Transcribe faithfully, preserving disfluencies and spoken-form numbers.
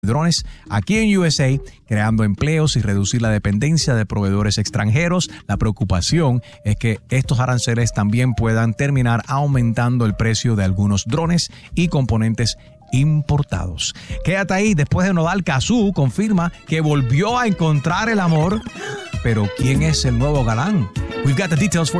drones aquí en U S A, creando empleos y reducir la dependencia de proveedores extranjeros. La preocupación es que estos aranceles también puedan terminar aumentando el precio de algunos drones y componentes importados. Quédate ahí. Después de Nodal, Cazzu confirma que volvió a encontrar el amor. Pero ¿quién es el nuevo galán? We've got the details for you.